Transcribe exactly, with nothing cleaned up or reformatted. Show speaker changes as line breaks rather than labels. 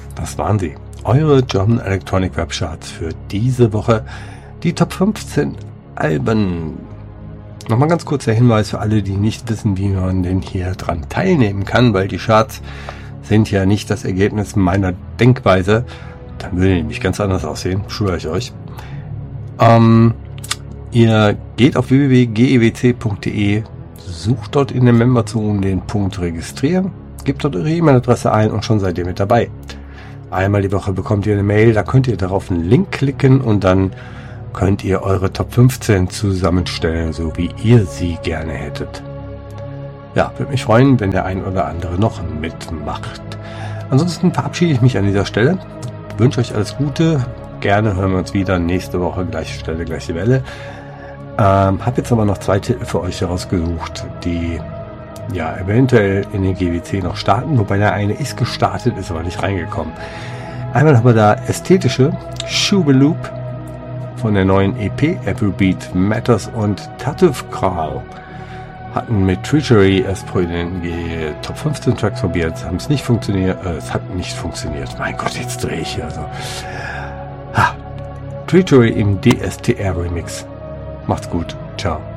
Das waren sie, eure German Electronic Web Charts für diese Woche. Die Top fünfzehn Alben. Nochmal ganz kurzer Hinweis für alle, die nicht wissen, wie man denn hier dran teilnehmen kann, weil die Charts sind ja nicht das Ergebnis meiner Denkweise. Dann würde nämlich ganz anders aussehen, schwöre ich euch. Ähm, ihr geht auf w w w punkt g e w c punkt d e, sucht dort in den Memberzone den Punkt Registrieren, gebt dort eure E-Mail-Adresse ein und schon seid ihr mit dabei. Einmal die Woche bekommt ihr eine Mail, da könnt ihr darauf einen Link klicken und dann könnt ihr eure Top fünfzehn zusammenstellen, so wie ihr sie gerne hättet. Ja, würde mich freuen, wenn der ein oder andere noch mitmacht. Ansonsten verabschiede ich mich an dieser Stelle, wünsche euch alles Gute, gerne hören wir uns wieder nächste Woche, gleiche Stelle, gleiche Welle. Ähm, habe jetzt aber noch zwei Titel für euch herausgesucht, die ja eventuell in den G W C noch starten, wobei der eine ist gestartet, ist aber nicht reingekommen. Einmal haben wir da ästhetische Shubeloop von der neuen E P Every Beat Matters und Tattoof Kral hatten mit Treachery erst in die Top fünfzehn Tracks probiert, haben es nicht funktioniert, äh, es hat nicht funktioniert. Mein Gott, jetzt drehe ich hier so. Ha. Treachery im D S T R Remix. Macht's gut. Ciao.